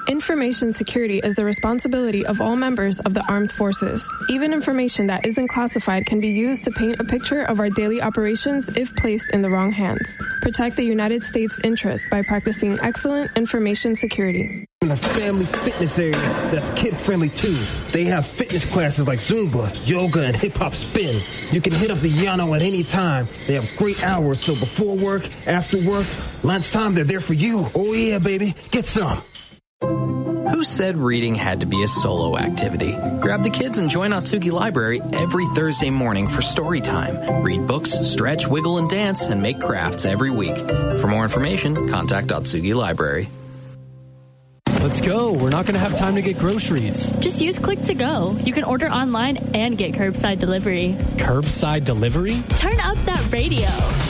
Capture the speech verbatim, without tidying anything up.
Information security is the responsibility of all members of the armed forces. Even information that isn't classified can be used to paint a picture of our daily operations if placed in the wrong hands. Protect the United States' interests by practicing excellent information security. In a family fitness area that's kid-friendly too. They have fitness classes like Zumba, yoga, and hip-hop spin. You can hit up the Yano at any time. They have great hours, so before work, after work, lunchtime, they're there for you. Oh yeah, baby, get some. Who said reading had to be a solo activity? Grab the kids and join Atsugi Library every Thursday morning for story time. Read books, stretch, wiggle, and dance, and make crafts every week. For more information, contact Atsugi Library. Let's go. We're not going to have time to get groceries. Just use Click to Go. You can order online and get curbside delivery. Curbside delivery? Turn up that radio.